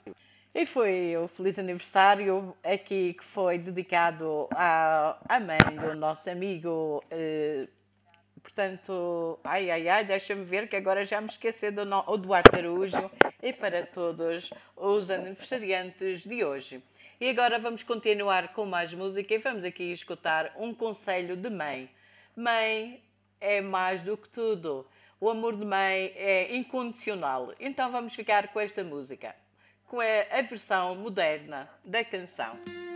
E foi o feliz aniversário aqui que foi dedicado à mãe do nosso amigo. Portanto, ai ai ai, deixa-me ver que agora já me esqueci do o Duarte Araújo e para todos os aniversariantes de hoje. E agora vamos continuar com mais música e vamos aqui escutar um conselho de mãe. Mãe é mais do que tudo. O amor de mãe é incondicional. Então vamos ficar com esta música, com a versão moderna da canção.